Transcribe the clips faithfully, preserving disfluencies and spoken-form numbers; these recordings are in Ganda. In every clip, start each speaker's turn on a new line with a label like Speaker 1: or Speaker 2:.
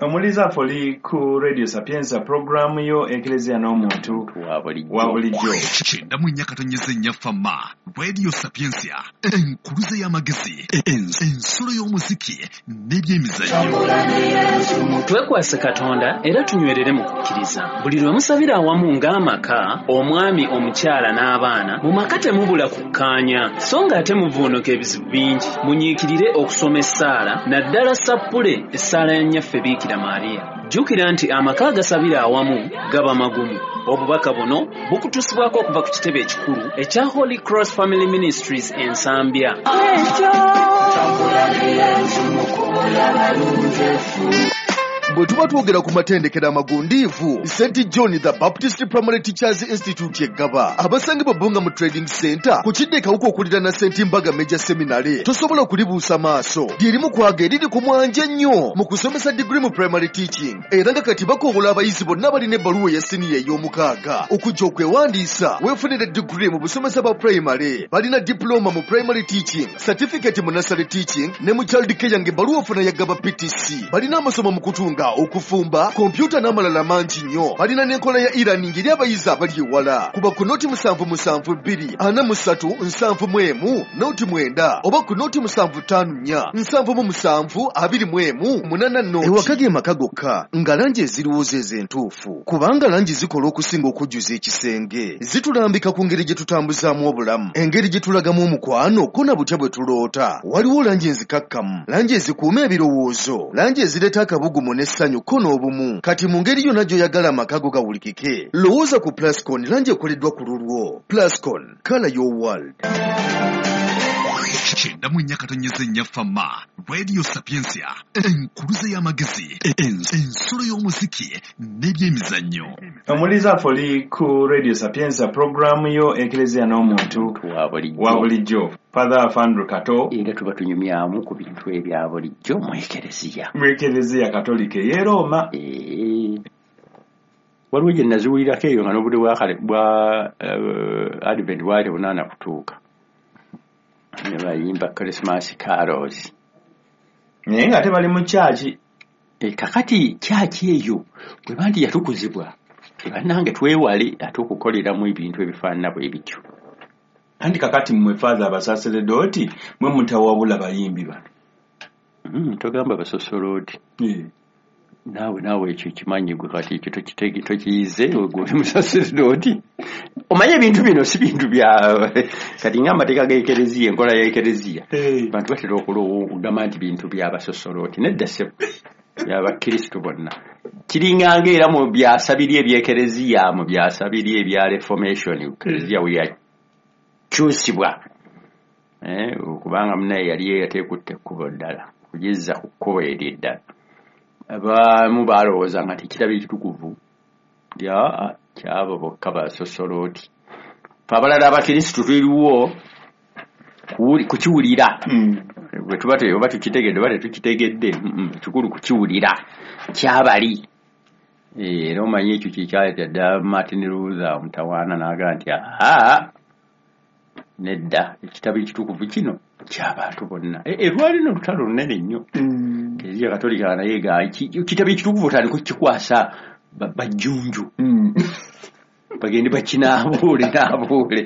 Speaker 1: Omuliza foli ku Radio Sapienza program yo Eklezia n'omuntu wa bulijjo.
Speaker 2: Kyenda mu nnyaka tonnyeza fama Radio Sapienza enkuluze y'amagezi ensolo y'omuziki n'ebyemizannyo.
Speaker 3: Twekwase Katonda era tunywerere mu kukkiriza. Buli lwe musabira awamu ng'amaka, omwami, omukyala n'abaana, mu maka temubula kukkaanya, so ng'ate muvuunuka ebizibu bingi. Munyiikirire okusoma essaala, naddala sappule essaala ya nnyaffe Biikira Maria. Jjukira nti amaka agasabira awamu gaba magumu. Obubaka buno bukutusibwako okuva ku kitebe ekikulu ekya Holy Cross Family Ministries Ensambya.
Speaker 4: Bwe tuba twogera ku matendekero amagundiivu, Saint John the Baptist Primary Teachers Institute eggaba abasange babunga mu Trading Center ku kiddekawuko okulira na Saint Mbaga Major Seminary tosobola okulibuusa maaso lyerimu kwaga eriri ku mwanja nnyo mu kusomesa degree mu primary teaching era nga kati bakobola abayizi bonna balina ebbaluwa ya siniya ey'omukaaga okujja okwewandiisa weefunire degree mu busomesa bwa primary. Balina diploma mu primary teaching, certificate mu nursery teaching ne mu child care ng'ebbaluwa ofuna yagaba P T C. Balina amasomo mu kutunga okufumba, kompyuta n'amalala mangi nnyo. Balina n'enkola ya e-learning eri abayizi abali ewala. Kuba ku noti musanvu musanvu bbiri ana mu ssatu nsanvu mu emu noti mwenda oba ku noti musanvu ttaano nnya nsanvu mu musanvu abiri mu emu munaana noti. Ewaka g'emaka gokka nga langi eziriwo zezo entuufu, kubanga langi zikola okusinga okujjuza ekisenge. Zitulambika ku ngeri gye tutambuzaamu obulamu, engeri gye tulagamu omukwano ko na butya bwe tuloota. Waliwo langi enzikakkamu, langi ezikuuma ebirowoozo, langi ezireeta akabugumu n'essanyu ko n'obumu. Kati mu ngeri yonna gy'oyagala amaka go gawulikike, lowooza ku Plascon, langi ekoleddwa ku lulwo. Plascon, color your world.
Speaker 2: Kyenda mu nnyaka tonnyeza ennya fama Radio Sapienza enkuluze y'amagezi ensolo y'omuziki n'ebyemizannyo.
Speaker 1: Omuliza foli ku Radio Sapienza program yo Eklezia n'omuntu wa bulijjo. Father Afandru Kato
Speaker 5: era tuba tunyumyamu ku bintu ebya bulijjo mu Eklezia.
Speaker 1: Mu Eklezia Katolika y'e Roma.
Speaker 5: Eh. Waliwo gye naziwulirako eyo nga n'obudde bwa kale bwa Advent bwali bunaana kutuuka. Ne bayimba Christmas carols.
Speaker 1: Naye nga tebali mu kyaki.
Speaker 5: E kakati kyaki eyo bwe bandi yatukuzibwa ebannange twewale ate okukoleramu ebintu ebifaanana bwe bityo.
Speaker 1: Andi kakati mmwe Father abasaseredooti mwe mutawabula bayimbi bano.
Speaker 5: Mm, togamba basosolooti.
Speaker 1: Yeah.
Speaker 5: Naawe naawe ekyo kimanyi gwe kati ekyo tokitege tokiyize ogwe musaseredooti. Omanye ebintu bino si bintu bya kati ng'amateeka g'Eklezia, enkola y'Eklezia.
Speaker 1: Hey.
Speaker 5: Bantu batera okugamba nti bintu by'abasosolooti. Nedda ssebo by'Abakristo bonna. Kiringanga era mu byasabiri eby'Eklezia, mu byasabiri ebya Reformation, Eklezia we yakyusibwa. Eh, kubanga munaye yali yateekutte ekkubo ddala kugezza ku kkubo eryo eddala. Abamu balowooza nga tekiraba ekitukuvu ya kyabo bokka basosolooti. Fe abalala Abakristo tuliwo kukiwulira. Bwe tuba oba tukitegedde oba tetukitegedde kikulu kukiwulira kyabali. Era omanyi ekyo kikyaleeta dda Martin Luther omutawaana n'agaa nti aa nedda ekitabo ekitukuvu kino ky'abantu bonna. Lwali n'olutalo lunene nnyo. Eklezia Katolika naye ga kitabo ekitukuvu otandika okukikwasa bajjunju. Bagende bakinaabuule naabuule.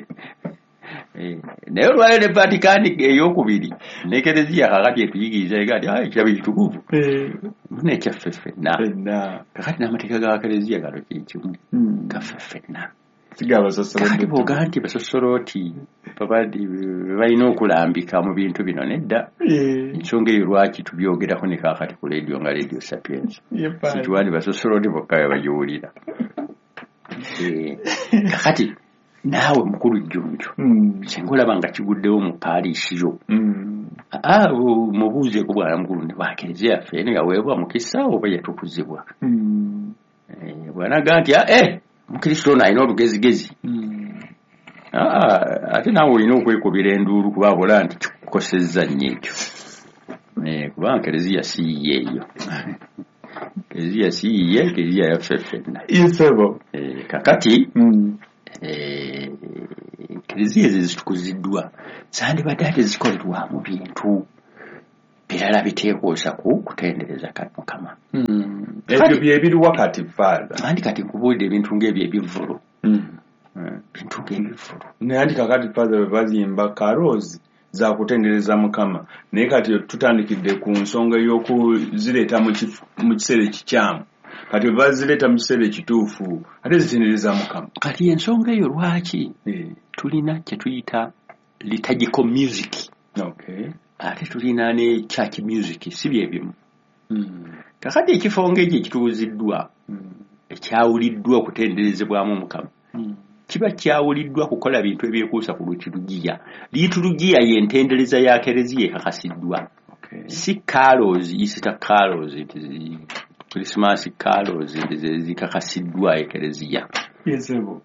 Speaker 5: Naye olwaleero ne Vatican ey'okubiri n'Eklezia kakati etuyigiriza ega nti ekitabo ekitukuvu muna ekyaffe ffenna. Kakati n'amateeka ga Eklezia galo kyekimu gaffe ffenna. Kakati bw'ogaa nti basosolooti balina okulambika mu bintu bino nedda. Ensonga eyo lwaki tubyogerako ne kaakati ku radio nga Radio Sapienza. Situwandi basosolooti bokka bagiwulira. Kakati naawe mukulu jjunju singa olaba nga kiguddewo mu paaliisi yo mubuuzeeko bwana mukulu ne Eklezia yaffe eno yaweebwa mukisa oba yatukuzibwa. Bw'anagaa nti eh Mukristo ono alina olugezigezi. Ate naawe olina okwekubira enduulu kuba abola nti kikukosezza nnyo ekyo. Kubanga Eklezia si yiye eyo. Eklezia si yiye, Eklezia yaffe ffenna.
Speaker 1: Ifebo.
Speaker 5: Kakati Eklezia ezo zitukuziddwa zandibadde ate zikolerwamu bintu birala biteekoosa ku kutendereza Mukama.
Speaker 1: Ebyo bye biri wakati Father.
Speaker 5: Andi kati nkubuulidde ebintu ng'ebyo ebivvulu. Bintu ng'ebivvulu.
Speaker 1: Nandi kakati Father bazimba carols za kutendereza Mukama. Naye kati tutandikidde ku nsonga y'okuzireeta mu kiseera ekikyamu. Kati bazireeta mu kiseera ekituufu ate zitendereza Mukama.
Speaker 5: Kati ensonga eyo lwaki tulina kye tuyita liturgical music.
Speaker 1: Okay.
Speaker 5: Ate tulina ne church music si bye bimu. Kakati ekifo ng'ekyo ekituuziddwa ekyawuliddwa okutenderezebwamu Mukama. Kiba kyawuliddwa kukola bintu ebyekuusa ku liturgia. Liturgia y'entendereza ya Kereziya ekakasiddwa. Si carols, Easter carols, Christmas carols zikakasiddwa Ekereziya.
Speaker 1: Yes, sir.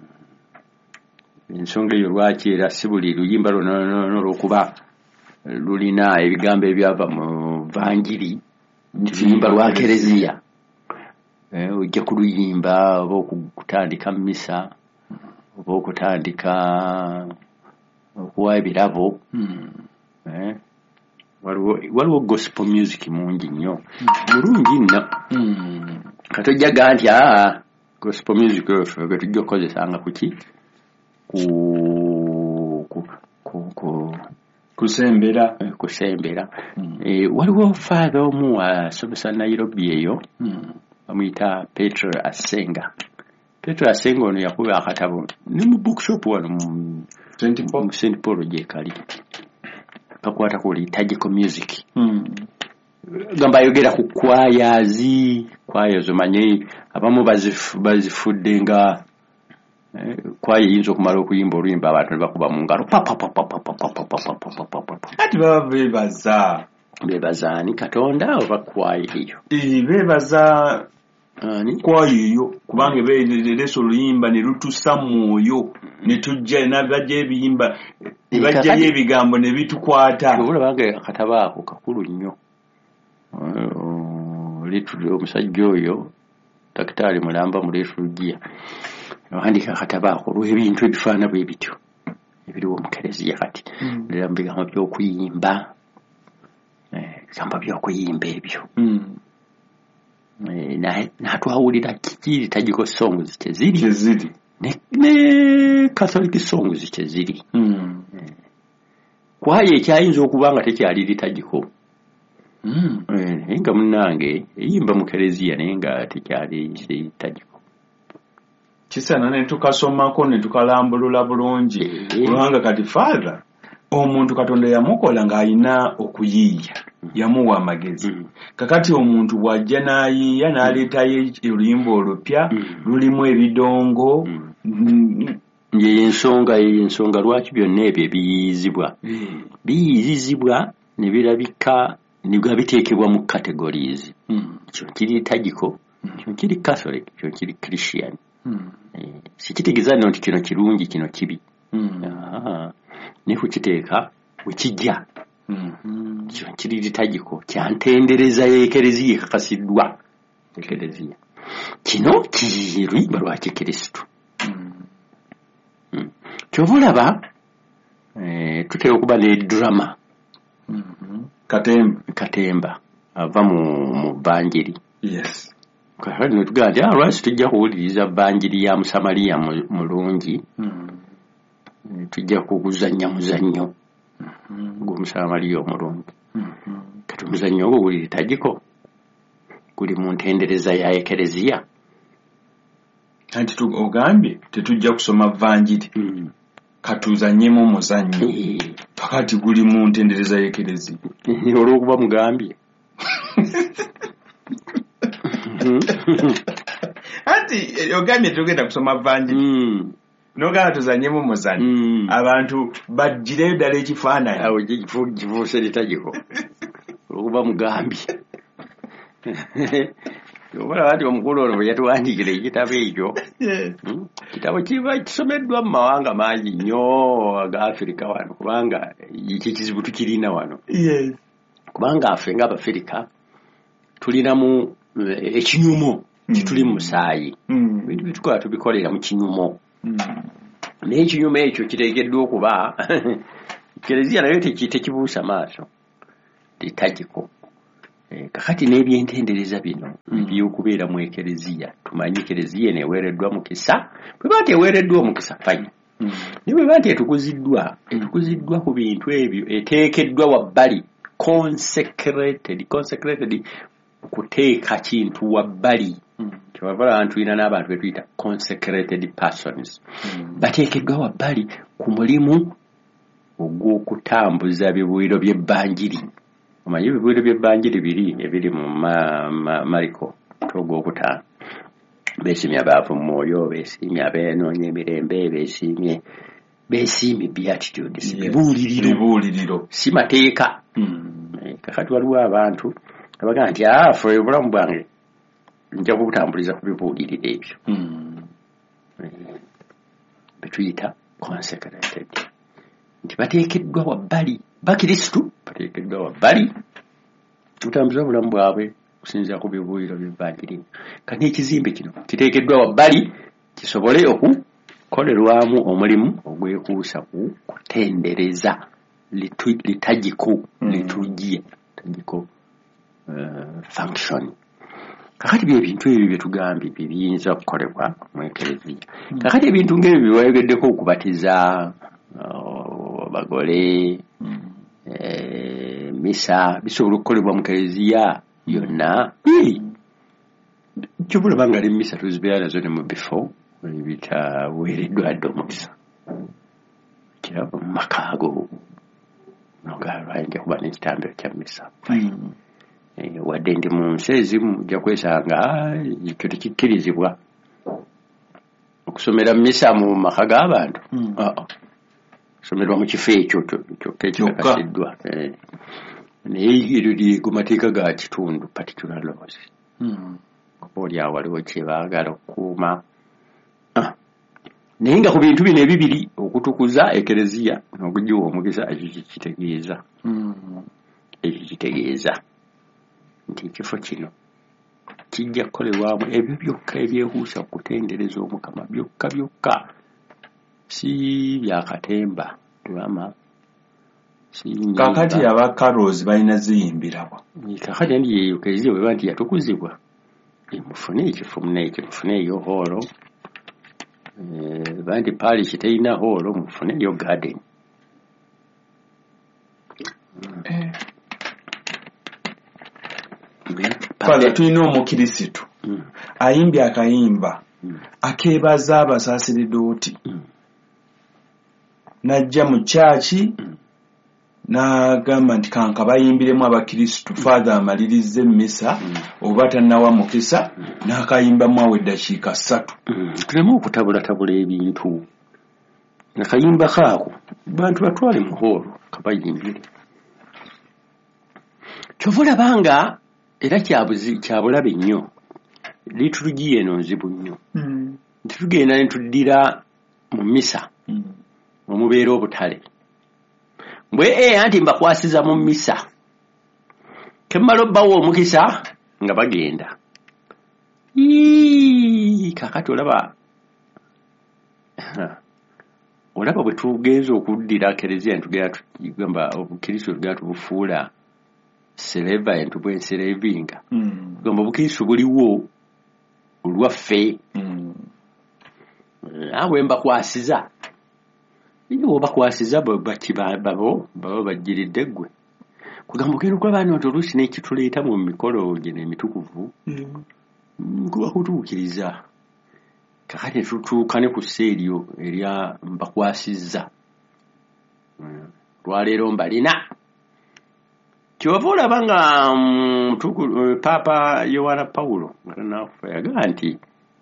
Speaker 5: Ensonga eyo lwaki era si buli luyimba lw'okuba lulina ebigambo ebyava mu vanjiri luyimba lwa Kereziya. Ojja kuluyimba oba okutandika misa oba okutandika okuwa ebirabo. Waliwo gospel music mungi nnyo mulungi nno. Katojjaga nti aa gospel music gwe tujja okukozesanga kuki ku ku
Speaker 1: kusembera
Speaker 5: kusembera. Waliwo Father omu asomesa Nairobi eyo bamuyita Petro Asenga. Petro Asenga ono yakuba akatabo ne mu bookshop wano mu Saint Paul gyekali kakwata ku liturgical music. Gamba ayogera ku kwayazi kwayo zomanye abamu bazifudde nga kwayo yinza okumala okuyimba oluyimba abantu bakuba mu ngalo
Speaker 1: ati baba bebaza
Speaker 5: bebazaani Katonda oba kwayo eyo
Speaker 1: bebaza kwayo eyo kubanga beeresa oluyimba ne lutusa mwoyo ne tujja nabajja ebiyimba bajjayo ebigambo ne bitukwata.
Speaker 5: Olabanga akatabo ako kakulu nnyo. Omusajja oyo Dakitaali Mulamba mu liturgia yawandiika akatabo ako olw'ebintu ebifaana bwe bityo ebiriwo mu Kereziya kati era mu bigambo by'okuyimba bigambo by'okuyimba ebyo n'atwawulira kiki liturgical songs kyeziri ne Catholic songs kyeziri. Kwayo ekyayinza okuba nga tekyali liturgical naye nga munnange eyimba mu Kereziya naye nga tekyali liturgical.
Speaker 1: Kisana ne tukasomako ne tukalambulula bulungi kubanga kati Father omuntu Katonda yamukola ng'alina okuyiiya yamuwa amagezi. Kakati omuntu bw'ajja n'ayiiya n'aleetayo oluyimba olupya lulimu ebidongo.
Speaker 5: Y'ensonga y'ensonga lwaki byonna ebyo biyizibwa biyizibwa ne birabika ne biteekebwa mu categories. Kyo kiri liturgical, kyo kiri Catholic, kyo kiri Christian. Sikitegeeza nti kino kirungi kino kibi. Ne kukiteeka wekijja kyo kiri liturgical kyantendereza y'Ekereziya ekakasiddwa Ekereziya. Kino kiri luyimba lwa Kikristo. Kyova olaba tutera okuba ne drama
Speaker 1: katemba
Speaker 5: katemba ava mu Vanjiri.
Speaker 1: Yes.
Speaker 5: Kakati ne tugamba nti lwaki tujja kuwuliriza Vanjiri ya Musamaliya mulungi tujja kuguzannya muzannyo gw'Omusamaliya omulungi. Kati omuzannyo ogwo guli liturgical guli mu ntendereza ya Ekereziya.
Speaker 1: Anti ogambye tetujja kusoma Vanjiri katuzannyemu omuzannyo pakati guli mu ntendereza y'Ekereziya.
Speaker 5: Olw'okuba mugambye
Speaker 1: anti ogambye tugenda kusoma Vanjiri n'ogamba tuzannyemu omuzannyo abantu bagireyo ddala ekifaananyi
Speaker 5: awo kifuuse liturgical olw'okuba mugambye. Obala bati omukulu ono bwe yatuwandiikira ekitabo ekyo kitabo kiba kisomeddwa mu mawanga mangi nnyo aga Afirika wano kubanga ekizibu tukirina wano. Kubanga affe ng'Abafirika tulinamu ekinyumo kituli mu musaayi ebintu bitukola tubikolera mu kinyumo naye ekinyumo ekyo kiteekeddwa okuba Kereziya nayo tekibuusa maaso litagiko eh, kakati n'ebyentendereza bino mm. by'okubeera mu ekereziya tumanyi ekereziya neweereddwa mukisa bwe baati eweereddwa omukisa fine mm. naye bwe baati etukuziddwa etukuziddwa ku bintu ebyo eteekeddwa wabbali consecrated consecrated kuteeka kintu wabbali mm. kyebava abantu ina n'abantu betuyita consecrated persons mm. bateekeddwa wabbali ku mulimu ogw'okutambuza bibuiro by'ebbanjiri omanyi ebibuiro by'ebbanjiri biri ebiri mu Mariko ogwokutaano beesimye abaavu mu mwoyo beesiimye abeenoonya emirembe beesiimye beesiimye beatitudes bibuuliriro si mateeka kakati waliwo abantu abagaa nti afe obulamu bwange nja kubutambuliza ku bibuuliriro ebyo betuyita consecrated nti bateekeddwa wabbali bakristu bateekeddwa wabbali kutambuza obulamu bwabwe kusinziira ku bibuuliro by'ebbanjiri kati ekizimbe kino kiteekeddwa wabbali kisobole okukolerwamu omulimu ogwekuusa ku kutendereza litagiko liturgia litagiko function kakati bye bintu ebyo bye tugambye biyinza okukolebwa mu ekereziya kakati ebintu ng'ebyo byewayogeddeko okubatiza bagole eh, misa bisobola okukolebwa mu kereziya yonna kyobula banga ali misa tuzibeera nazo ne mu bifo bitaweereddwa dde omukisa kiraba mu makaago nogalwanja kuba n'ekitambiro kya misa wadde ndi mu nsi ezimu ojja kwesanga ekyo tekikkirizibwa okusomera misa mu maka g'abantu somerwa mu kifo ekyo kyokka ekikakasiddwa naye eryo lye ku mateeka ga kitundu particular laws kuba oli awo waliwo kyebaagala okukuuma naye nga ku bintu bino ebibiri okutukuza ekereziya n'okugiwa omukisa ekyo kikitegeeza ekyo kitegeeza nti ekifo kino kijja kukolerwamu ebyo byokka ebyehuusa okutendereza omukama byokka byokka si byakatemba drama si
Speaker 1: kakati aba carols balina ziyimbirawa
Speaker 5: kakati ndi yeyo keziyo bwe banti yatukuzibwa mufune ekifo muneke mufune eyo holo eh banti pali kiteina holo mufune eyo garden
Speaker 1: eh Pala tulina omukirisitu mm. ayimbye akayimba mm. akeebaza abasaasiridooti mm. najja mu kyaki mm. n'agamba nti kanka bayimbiremu abakirisitu mm. father amalirize emmisa mm. oba tannawa mukisa mm. n'akayimbamu awo eddakiika ssatu
Speaker 5: mm. tulemu okutabulatabula ebintu nakayimba kaako bantu batwale mu hoolo kabayimbire kyovulabanga era kyabuzi kyabulabe nnyo liturgia eno nzibu nnyo mm. tugenda ne tuddira mu misa mm. omubeera obutale mbwe e anti mbakwasiza mu misa kemmala obbawo omukisa nga bagenda Ii, kakati olaba olaba bwe tugenza okuddira kereziya ntugenda tugamba obukristo tugenda tubufuula sereva entubwe enserevinga mm. gamba obukristo buliwo olwaffe mm. awe mbakwasiza iyo bakwasiza babo babo bajiridde gwe kugamba kero kwa bana otolusi n'ekituleeta mu mikolo gene emitukuvu mm. kuba kutuukiriza kakati tutuukane ku seeryo erya mbakwasiza mm. lwaleero mbalina kyovula banga mtuku um, Papa Yohana Paulo nafa yaga nti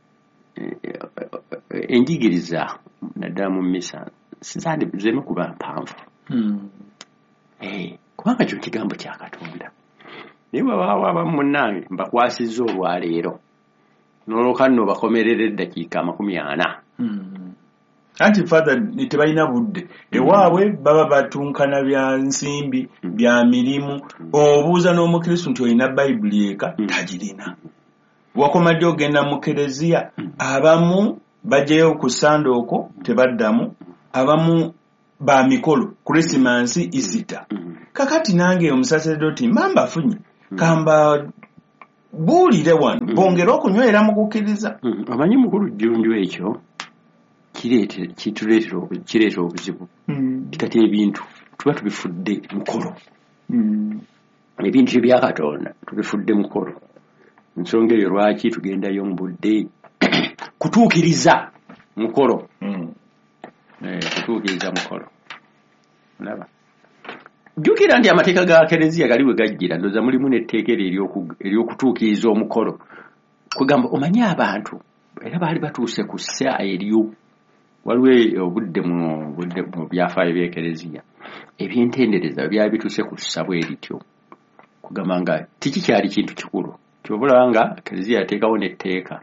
Speaker 5: enjigiriza naddala mu misa sizandi zemu kuba mpanvu mm. eh kubanga kyo kigambo kya Katonda naye baba abamu munnange mbakwasizza olwaleero n'olwokanno bakomerera eddakiika amakumi ana
Speaker 1: mm. anti father tebalina budde ewaabwe baba batunkana bya nsimbi mm. bya mirimu obuuza n'omukristo nti olina bayibuli eka mm. tagirina wakomadde ogenda mu kereziya mm. abamu bajeyo ku sandooko tebaddamu abamu ba mikolo Christmas isita mm. kakati nange omusaserdoti mamba funye kamba buulire wano mm. bongera okunywera mu kukkiriza
Speaker 5: mm. amanyi mukulu jjunju ekyo kireete kituleetera kireeta obuzibu mm. kati ebintu tuba tubifudde mukolo mm. ebintu ebya Katonda tubifudde mukolo nsonga eyo lwaki tugendayo mu budde kutuukiriza mukolo mm. eh, kutuukiriza mukolo ndaba jjukira nti amateeka ga Kereziya gali bwe gajjira ndoza mulimu n'etteeka ery'okutuukiriza omukolo kugamba omanye abantu era baali batuuse ku ssa eryo waliwo obudde mu budde mu byafaayo by'Ekereziya ebyentendereza byali bituuse ku ssa bwe erityo kugamba nga tikikyali kintu kikulu kyobulaba nga Kereziya yateekawo n'etteeka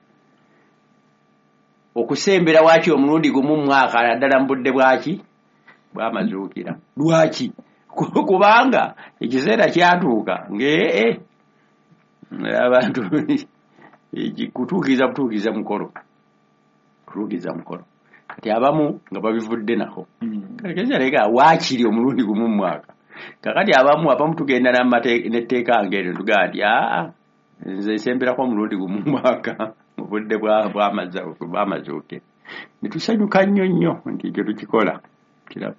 Speaker 5: okusembera waaki omulundi gumu mu mwaka naddala mu budde bwaki bw'amazuukira lwaki kubanga ekiseera kyatuuka ng'ee abantu kutuukiriza butuukiriza mukolo kutuukiriza mukolo kati abamu nga babivudde nako kakizaleka waakiri omulundi gumu mu mwaka kakati abamu abamu tugenda n'etteeka ng'eryo tugaa nti aa nze nsemberako omulundi gumu mu mwaka mu budde bw'amazuuke ne tusanyuka nnyo nnyo nti ekyo tukikola kiraba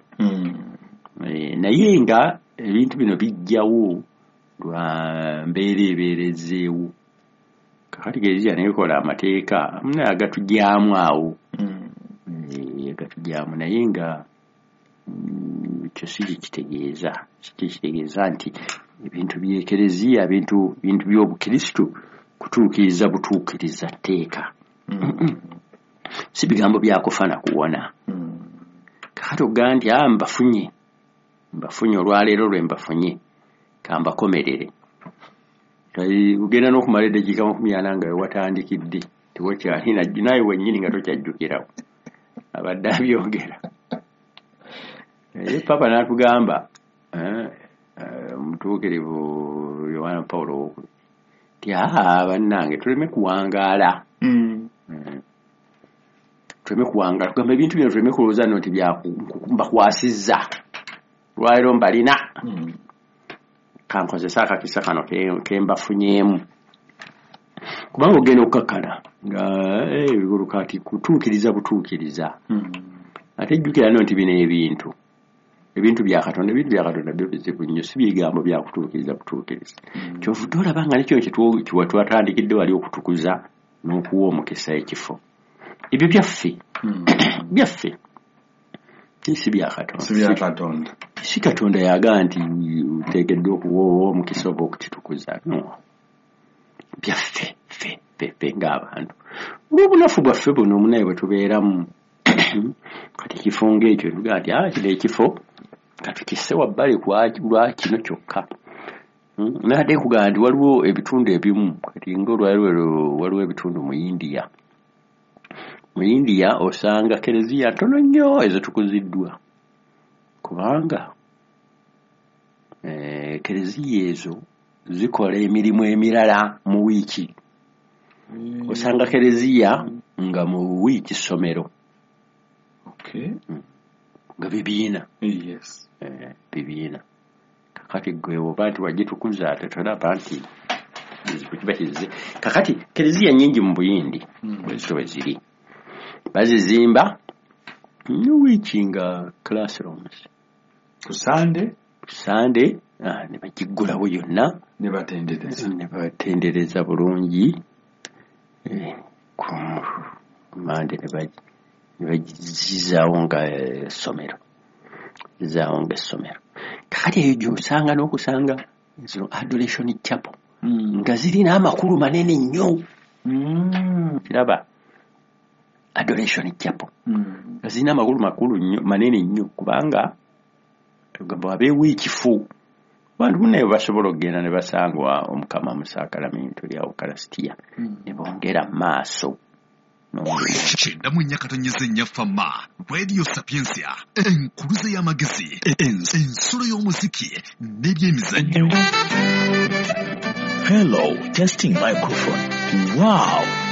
Speaker 5: naye nga ebintu bino bijjawo lwa mbeera ebeerezeewo kakati Kereziya nekola amateeka naye agatujyamu awo agatujyamu naye nga ekyo si kitegeeza kitegeeza nti ebintu by'Ekereziya bintu bintu by'obukristu kutuukiriza butuukiriza tteeka si bigambo byakufa na kuwona kakati ogaa nti a mbafunye mbafunye olwaleero lwe mbafunye kambakomerere ugenda n'okumala eddakiika makumi ana nga wewatandikidde tiwakyalina naye wennyini nga tokyajjukirawo abadde abyogera naye papa n'atugamba omutuukirivu Yohana Pawulo owokubiri ti aa bannange tuleme kuwangaala tuleme kuwangaala tugamba ebintu bino tuleme kulowooza nno nti mbakwasizza lwaleero mbalina kankozesa akakisa kano kembafunyeemu kubanga ogenda okukakkana nga bigulu kati kutuukiriza butuukiriza ate jjukira nno nti bino ebintu ebintu bya Katonda ebintu bya Katonda byo bizibu nnyo si bigambo bya kutuukiriza butuukiriza kyovudde olaba nga nekyo kye twatandikidde wali okutukuza n'okuwa omukisa ekifo ebyo byaffe byaffe si bya Katonda
Speaker 1: si bya Katonda
Speaker 5: si Katonda yagaa nti uteekeddwa okuwa omukisa oba okukitukuza no byaffe ffe ffe ng'abantu olw'obunafu bwaffe buno omunaye bwe tubeeramu kati ekifo ng'ekyo tugaa nti a kino ekifo katukisse wabbali lwa kino kyokka naadde kugaa nti waliwo ebitundu ebimu kati ng'olwaliro waliwo ebitundu mu India mu India osanga Kereziya ntono nnyo ezitukuziddwa kubanga eh, Kereziya ezo zikola emirimu emirala mu wiiki mm. osanga Kereziya nga mu wiiki ssomero
Speaker 1: okay.
Speaker 5: mm. nga bibiina
Speaker 1: yes.
Speaker 5: eh, bibiina kakati gwe oba nti wagitukuza tetolaba nti kiba kizize kakati Kereziya nnyingi mu Buyindi mm. bwezito bwe ziri bazizimba wiiki nga classrooms
Speaker 1: ku Sunday
Speaker 5: ku Sunday ah, ne bagiggulawo yonna
Speaker 1: ne batendereza
Speaker 5: ne batendereza bulungi eh, ku Mande ne bagizaawo nga essomero zizaawo nga essomero kakati eyo gy'osanga n'okusanga zino Adoration Chapel mm. nga zirina amakulu manene nnyo mm. kiraba Adoration Chapel mm. nga zirina amakulu makulu nnyo manene nnyo kubanga tugamba abeewiikifu bantu naye basobola okugenda ne basangwa omukama mu saakalamento lya Ukarisitiya mm. ne bongera maaso
Speaker 2: kyenda mu nnyakatonyeza ennyaffa ma Radio Sapiensia enkuluze y'amagezi ensolo y'omuziki n'ebyemizannyo.
Speaker 6: Hello, testing microphone. Wow.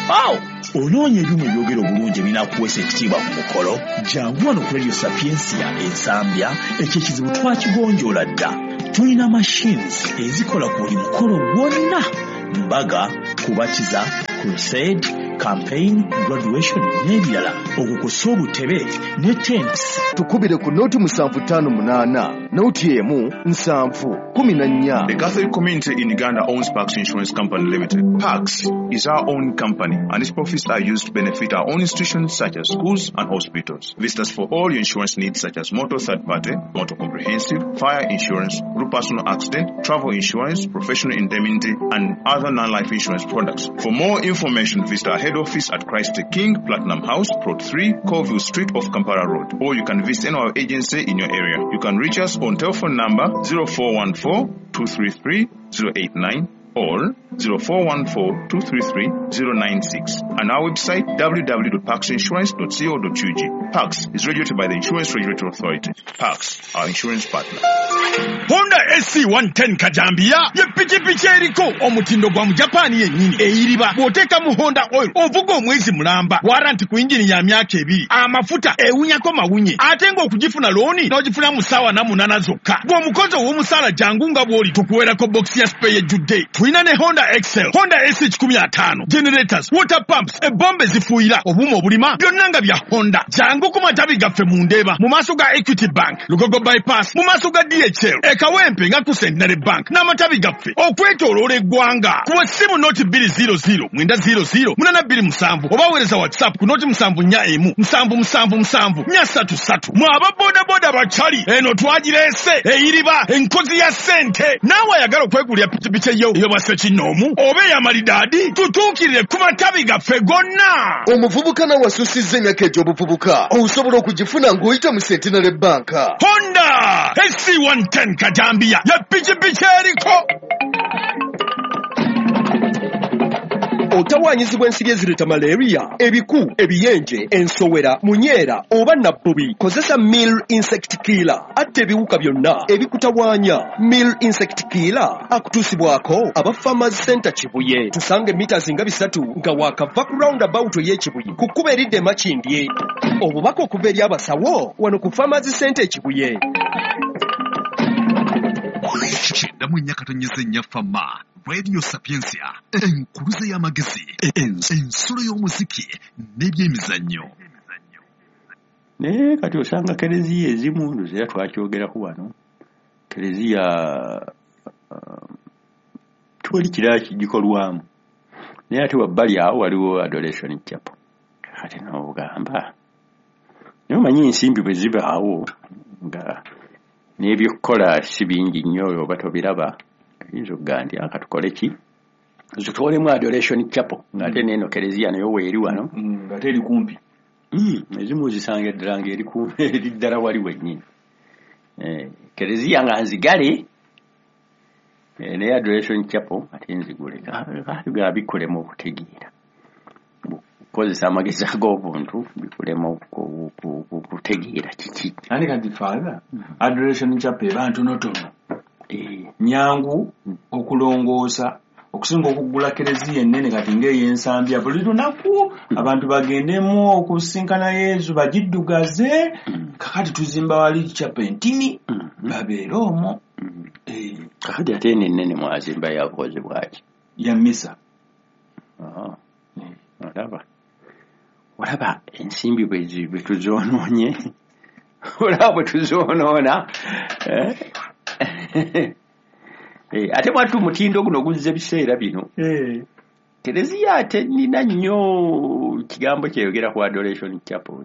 Speaker 6: Awo onoonya ebyuma ebyogera obulungi ebinakuweesa ekitiibwa ku mukolo jangu wano ku Radio Sapiensia ensambya ekyo ekizibu twakigonjoola dda. Tulina machines ezikola ku buli mukolo gwonna: mbaga, kubatiza, crusade, campaign, graduation n'ebirala. Okukosa obutebe ne tents.
Speaker 4: Tukubire ku noti musanvu ttaano munaana noti emu nsanvu kumi na nnya.
Speaker 7: The Catholic community in Uganda owns Pax Insurance Company Limited. Pax is our own company and its profits are used to benefit our own institutions such as schools and hospitals. Visit us for all your insurance needs such as motor third party, motor comprehensive, fire insurance, group personal accident, travel insurance, professional indemnity and other non-life insurance products. For more information, visit our head office at Christ the King, Platinum House, Plot three, Colville Street off Kampala Road, or you can visit any of our agency in your area. You can reach us on telephone number zero four one four, two three three, zero eight nine or zero four one four, two three three, zero nine six and our website w w w dot pax insurance dot co dot u g. Pax is regulated by the Insurance Regulatory Authority. Pax, our insurance partner.
Speaker 6: Honda S C one ten Kajambia ye pikipiki eriko omutindo gwa mu Japan yennyini eyiriba bw'oteeka mu Honda oil ovuga omwezi mulamba waranti ku injini ya myaka ebiri amafuta ewunyako mawunye ate ng'okugifuna looni n'ogifuna mu ssaawa na munaana zokka. Bw'omukozi ow'omusaala jangu nga bw'oli tukuweerako box ya spare ejjudde. Tulina ne Honda Excel, Honda S one fifty, generators, water pumps, ebombe zifuuyira, obuuma obulima byonna nga bya Honda. Jangu ku matabi gaffe mu Ndeeba mu maaso ga Equity Bank, Lugogo Bypass mu maaso ga D H L, e Kawempe nga ku Centenary Bank n'amatabi gaffe okwetooloola eggwanga. Ku essimu noti bbiri zero zero, mwenda zero zero, munaana bbiri musanvu oba weereza WhatsApp ku noti musanvu nnya emu, musanvu musanvu musanvu, nnya ssatu ssatu. Mwe aba boda boda bacali eno twagireese eyiriba enkozi ya ssente. Naawe ayagala okwegulira pikipiki eyo eyo bwa Ssekinnoomu oba ey'amalidaadi tutuukirire ku matabi gaffe gonna.
Speaker 4: Omuvubuka nawasussizza emyaka egy'obuvubuka osobola okugifuna ng'oyita mu Centenary Bank.
Speaker 6: Honda S C one ten Kajambia ye pikipiki eriko.
Speaker 8: Otawaanyizibwa ensiri ezireeta malaria, ebiku, ebiyenje, ensowera, munyeera oba nabbubi. Kozesa Mill Insect Killer atta ebiwuka byonna ebikutawaanya. Mill Insect Killer akutuusibwako aba Farmers Center Kibuye. Tusange mitazi nga bisatu nga waakava ku roundabout ey'Ekibuye ku kkubo eridda e Makindye. Obubaka okuva eri abasawo wano ku Farmers Center Kibuye.
Speaker 2: Kyenda ennya katonyeza ennya fama Radio Sapiensia enkuluze y'amagezi ensolo y'omuziki n'ebyemizannyo.
Speaker 5: Naye kati osanga kereziya ezimu nduze twakyogeraku wano kereziya tuwali kirala kigikolwamu naye ate wabbali awo waliwo Adoration Chapel. Kati n'obugamba naye omanyi ensimbi bwe zibaawo nga n'ebyokukola si bingi nnyo oba tobiraba ayinza okugaa nti akatukole ki zitwolemu Adoration Chapel ng'ate n'eno kereziya nayo weeri wano
Speaker 1: ng'ate eri kumpi.
Speaker 5: Ezimu zisanga eddala ng'eri kumpi eri ddala wali wennyini. Kereziya nga nzigale naye Adoration Chapel ate nzigule ga bikulemu okutegeera kozesa amagezi ag'obuntu bikulemu okutegeera kiki.
Speaker 1: Ate kati Father, Adoration Chapel eba ntonotono nyangu okulongoosa okusinga okugula kereziya ennene kati ng'ey'ensambya buli lunaku abantu bagendemu okusinkana Yesu bagiddugaze. Kakati tuzimba wali chapel ntini babeere omwo.
Speaker 5: Kakati ate ennene mwazimba yakozebwaki
Speaker 1: ya misa.
Speaker 5: Olaba olaba ensimbi bwe tuzoonoonye olaba bwe tuzoonoona ate mwatu mutindo guno guzze biseera bino. Kereziya ate nina nnyo kigambo kyeyogera ku Adoration Chapel.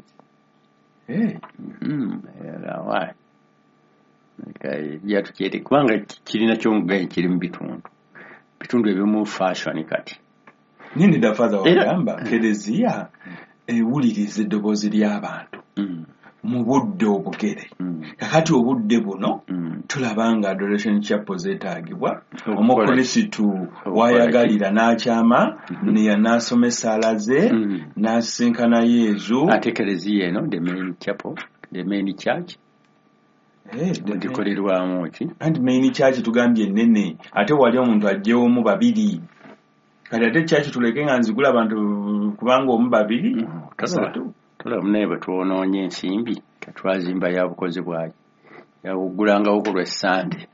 Speaker 5: Yatukiyete kubanga kirina ky'omugayi kiri mu bitundu bitundu ebimu fashion kati.
Speaker 1: Nini da Father wagamba kereziya ewuliriza eddoboozi ly'abantu mu budde obugere. Kakati obudde buno tulaba nga Adoration Chapel zeetaagibwa omukrisitu wayagalira n'akyama n'asomesa alaze n'asinkana Yesu.
Speaker 5: Ate kereziya eno the main chapel the main church dikolerwamu ki
Speaker 1: and main church tugambye ennene ate wali omuntu ajjewomu babiri. Kati ate church tuleke nga nzigula abantu kubanga omu babiri
Speaker 5: kasatu tola mune batuonoonye ensimbi katwazimba ya bukozi bwaki yakugulangawo ku lw'essande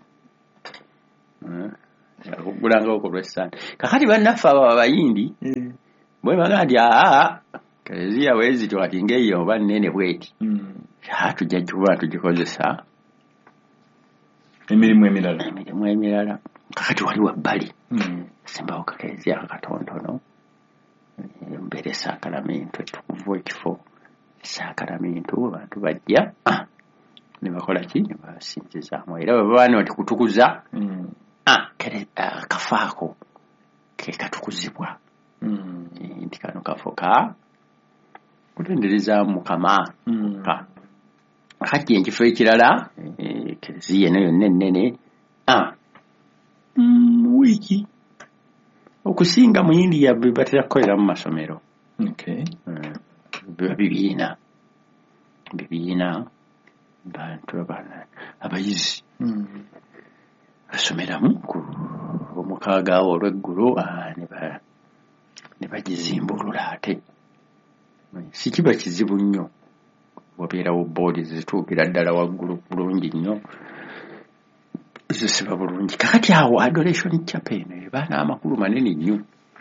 Speaker 5: yakugulangawo ku lw'essande kakati bannaffe abo abayindi bwe baga nti aa Kereziya weezityo kati ng'eyo oba nnene bweti tujja kuba tugikozesa
Speaker 1: emirimu emirala
Speaker 5: emirimu emirala kakati wali wabbali simbawo kakereziya kakatontono mbere esakalamento etukuvu ekifo esakalamento abantu bajja ne bakola ki ne basinzizaamu era bwe baba nti kutukuza kafaako ke katukuzibwa nti kano kafo ka kutenderezaamu Mukama kakati ekifo ekirala kereziya eno yonna ennene wiiki okusinga mu India bwe batera kukolera mu masomero biba bibiina bibiina bantu abayizi basomeramu ku omukaaga awo olw'eggulu ne bagizimbulula ate si kiba kizibu nnyo wabeerawo boodi zituukira ddala waggulu bulungi nnyo zisiba bulungi kakati awo adoration chapel eno eba n'amakulu manene nnyo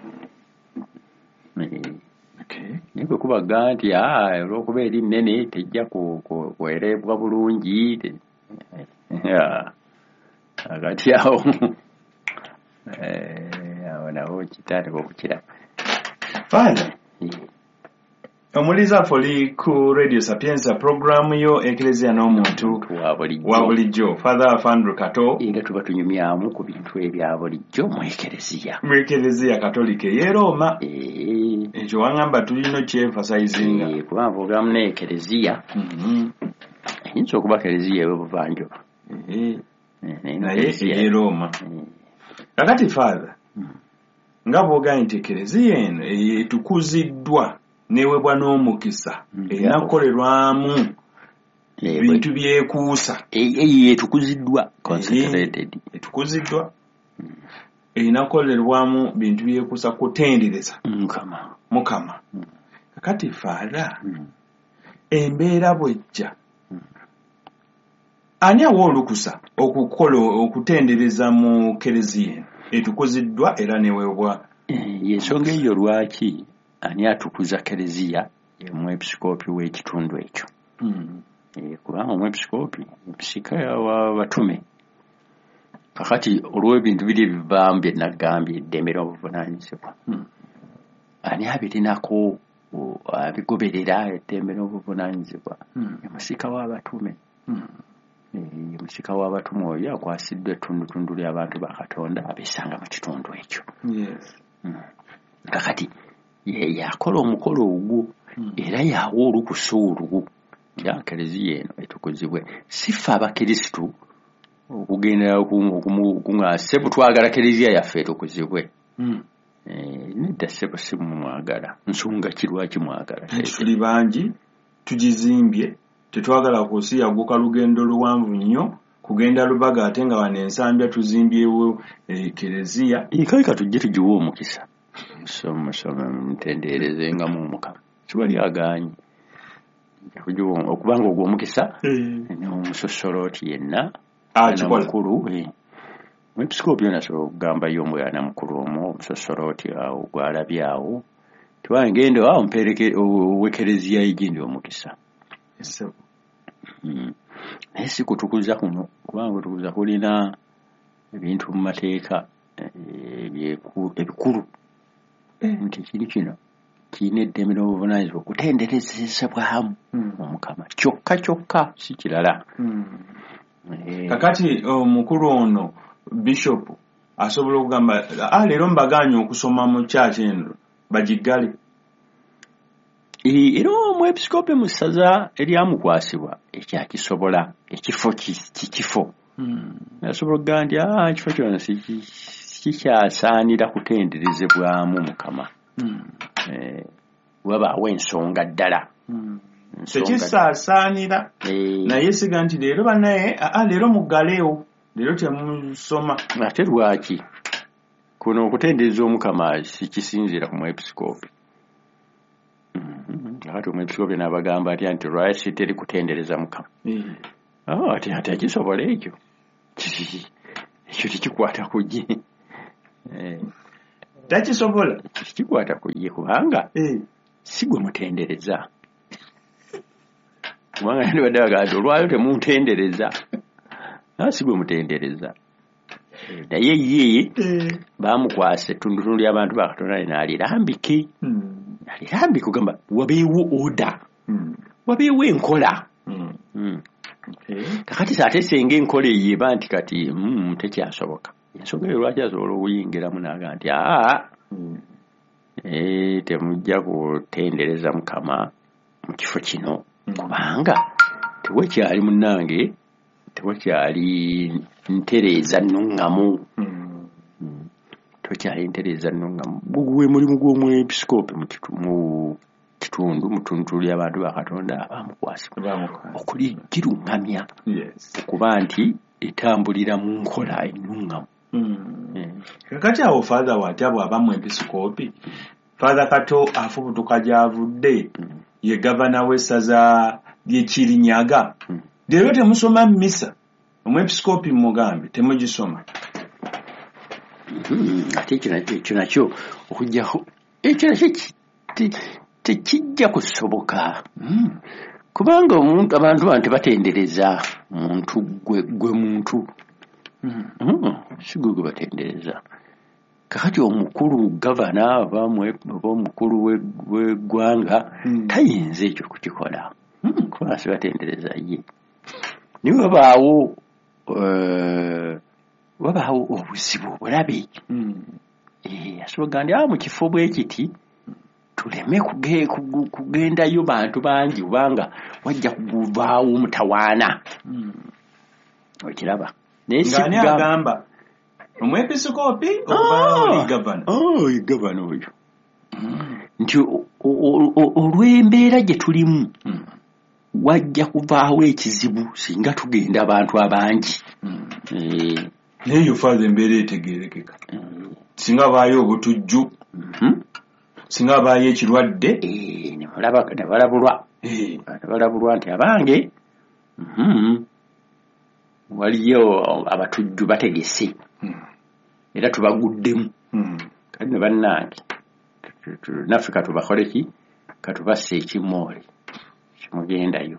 Speaker 5: naye bwe kubaga nti olw'okuba eri nnene tejja kwereebwa bulungi akati awo awo nawo kitandika okukiraba
Speaker 1: Father omuliza foli ku Radio Sapienza programu yo Eklezia n'omuntu wa bulijjo Father Afandro Kato
Speaker 5: era tuba tunyumyamu ku bintu ebya bulijjo mu Eklezia
Speaker 1: mu Eklezia Katolika ye Roma ekyo wangamba tulina kyemfasayizinga
Speaker 5: kuba programu ne Eklezia eyinza okuba Eklezia y'obuvanjuba
Speaker 1: naye ye Roma kakati Father nga bw'ogambye nti Eklezia eno etukuziddwa newebwa n'omukisa enakolerwamu bintu byekuusa
Speaker 5: etukuziddwa concentrated
Speaker 1: etukuziddwa enakolerwamu bintu byekuusa kutendereza
Speaker 5: Mukama
Speaker 1: Mukama kakati Father embeera bwejja ani awa olukusa okukola okutendereza mu Eklezia etukuziddwa era newebwa
Speaker 5: yensonga eyo lwaki ani atukuza Eklezia omwepisikoopi w'ekitundu ekyo kubanga omwepisikoopi episika w'abatume kakati olw'ebintu biri ebivaamu bye nagambye eddembe n'obuvunaanyizibwa ani abirinako abigoberera eddembe n'obuvunaanyizibwa emusika w'abatume emusika w'abatume oyo akwasiddwa ettundutundu ly'abantu ba Katonda abeesanga mu kitundu ekyo kakati yakola omukolo ogwo era yawa olukusa olwo nti Eklezia eno etukuzibwe sifa abakirisitu okugendera okuŋŋa sebo twagala Eklezia yaffe etukuzibwe nedda sebo si mumwagala nsonga kirwaki mwagala
Speaker 1: tuli bangi tugizimbye tetwagala kusiyaguka lugendo luwanvu nnyo kugenda Lubaga ate nga wano ensambya tuzimbyewo Eklezia
Speaker 5: ikaika tujje tugiwa omukisa somo somo mutendereze nga mu Mukama kibali aganye okubanga ogwo omukisa n'omusosolooti yenna mukulu mwepisikoopi yona so okugamba y'omwana mukulu omwo omusosolooti awo gwalabyawo tiwangenda awo mpereke ow'Eklezia egindi omukisa naye si kutukuza kuno kubanga kutukuza kulina ebintu mu mateeka ebikulu nti kiri kino kirina eddembe n'obuvunaanyizibwa okutenderezebwamu Omukama kyokka kyokka si kirala
Speaker 1: kakati omukulu ono Bishop asobola okugamba leero mbaganye okusoma mu kyaki eno bagiggale
Speaker 5: era omwepisikoopi mu ssaza eryamukwasibwa ekyakisobola ekifo kikifo asobola okugamba nti ekifo kyona kikyasaanira kutenderezebwamu Mukama wabaawo ensonga ddala
Speaker 1: tekisaasaanira naye siga nti leero banaye leero muggaleewo leero temusoma
Speaker 5: ate lwaki kuno okutendereza Omukama sikisinziira ku mwepisikoopi Ati omwepisikoopi n'abagamba atya nti lwaki teri kutendereza Mukama. Oh, ati ati akisobola ekyo. Ekyo tekikwata ku ye.
Speaker 1: Takisobola.
Speaker 5: Tekikwata ku ye kubanga si gwe mutendereza. Kubanga ndi badde bagamba olwayo temuntendereza. Si gwe mutendereza. Naye ye baamukwasa ettundutundu ly'abantu ba Katonda n'alirambike. Alirambike kugamba wabeewo oda. Wabeewo enkola. Kakati saate senga enkola eyeba nti kati tekyasoboka. Ensonga eyo lwaki asobola okuyingiramu n'aga nti aa temujja kutendereza Mukama mu kifo kino kubanga tewakyali munnange tewakyali ntereeza nnuŋŋamu. Tewakyali ntereeza nnuŋŋamu. Gwe mulimu gw'omwepisikoopi mu kitundu mu ttundu ly'abantu ba Katonda abamukwasibwa okuligiruŋŋamya okuba nti etambulira mu nkola ennuŋŋamu.
Speaker 1: Kakati awo Father watya bw'aba mwepisikoopi, Father Kato afubutuka gy'avudde ye gavana w'essaza ly'e Kirinyaga. Leero temusoma mmisa omwepisikoopi mugambe temugisoma.
Speaker 5: Ate ekyo nakyo okugjaho ekyo nakyo tekijja kusoboka kubanga omuntu abantu bantu batendereza muntu gwe muntu si gwe batendereza. Kakati omukulu gavana oba omukulu w'eggwanga tayinza ekyo kukikola kubanga si batendereza ye. Niwe wabaawo wabaawo obuzibu obulabe asobola ndi awo mu kifo bwe kiti tuleme kugendayo bantu bangi kubanga wajja kuguvaawo omutawaana. Okiraba
Speaker 1: ng'ani agamba omwepisikoopi oba gavana?
Speaker 5: Gavana oyo nti olw'embeera gye tulimu wajja kuvaawo ekizibu singa tugenda abantu abangi.
Speaker 1: Naye yo Father embeera etegeerekeka. Singa baayo obutujju, singa baayo ekirwadde
Speaker 5: ne balabulwa ne balabulwa nti abange waliyo abatujju bategese era tubaguddemu. Kati ne bannange naffe katubakole ki katubasse ekimooli kimugendayo.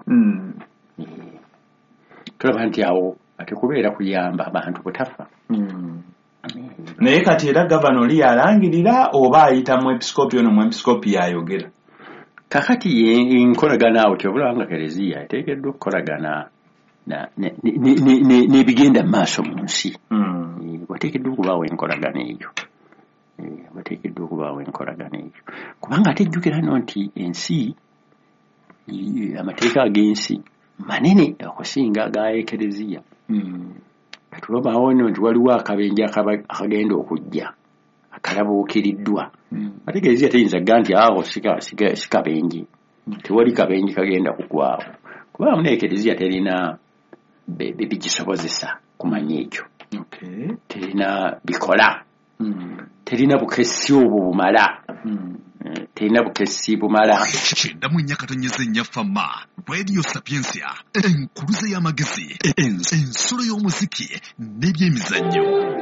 Speaker 5: Tulaba nti awo ate kubeera kuyamba abantu butafa.
Speaker 1: Naye kati era gavana oli yalangirira oba ayita mwepisikoopi ono mwepisikoopi yayogera?
Speaker 5: Kakati enkolagana awo tyobulanga Kereziya eteekeddwa okukolagana n'ebigenda mu maaso mu nsi. Wateekeddwa okubaawo enkolagana eyo. Wateekeddwa okubaawo enkolagana eyo kubanga ate jjukira no nti ensi amateeka ag'ensi manene okusinga aga Ekereziya. Tulabaawo nno nti waliwo akabenje akagenda okujja akalabuukiriddwa. Ate Ekereziya teyinza gga nti awo si kabenje. Tewali kabenje kagenda kugwawo kubanga muna Ekereziya terina bigisobozesa kumanya ekyo. Terina bikola. Terina bukesi obwo bumala. Terina bukesi bumala.
Speaker 2: Kyenda mu nnyakatonyeza ennyafama Radio Sapiensia enkuluze y'amagezi ensolo y'omuziki n'ebyemizannyo.